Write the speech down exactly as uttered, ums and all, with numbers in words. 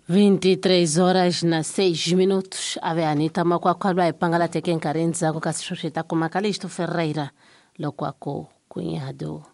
vinte e três horas na seis minutos. Ave Anita makwakwalwa ipangala teken karenza kwa kasishoshita kuma Kalisto Ferreira lo kwako cunhado.